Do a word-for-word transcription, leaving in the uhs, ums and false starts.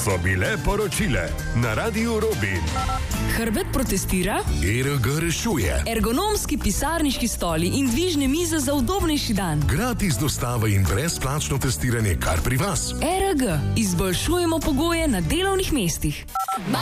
So bile poročile na Radiu Robin. Hrbet protestira, E R G rešuje, ergonomski pisarniški stoli in dvižne mize za udobnejši dan. gratis dostava in brezplačno testiranje kar pri vas. E R G, izboljšujemo pogoje na delovnih mestih.